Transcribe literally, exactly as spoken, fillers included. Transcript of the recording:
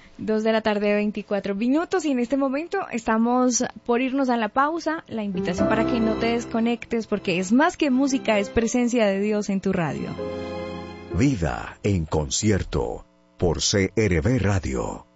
Dos de la tarde, veinticuatro minutos, y en este momento estamos por irnos a la pausa. La invitación para que no te desconectes, porque es más que música, es presencia de Dios en tu radio. Vida en concierto por C R V Radio.